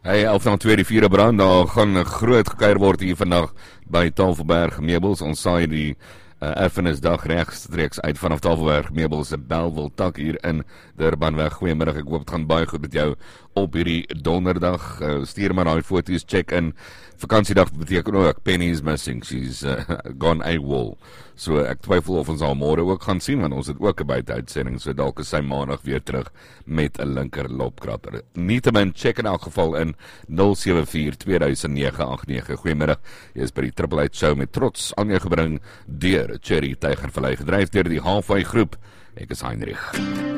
Hey, 11:02 die vierde brand, daar gaan 'n groot gekuier word hier vandag by Tafelberg Meubels. Ons saai die erfenisdag regstreeks uit vanaf Tafelberg Meubels se Bellville tak hier in Durbanweg. Goeiemiddag, ek hoop dit gaan baie goed met jou op hierdie donderdag. Stuur maar daai foto's, check in. Vakansiedag beteken ook Penny's missing, she's gone AWOL. So ek twyfel of ons haar môre ook gaan sien, want ons het ook 'n buiteuitsending, so dalk is sy maandag weer terug met 'n linker lopkratter. Nietemin, check in elk geval in 074-2009-89. Goeiemiddag, jy is by die Triple H Show met trots aan jou gebring deur Cherry Tygervallei, gedryf deur die Halfway groep. Ek is Heinrich.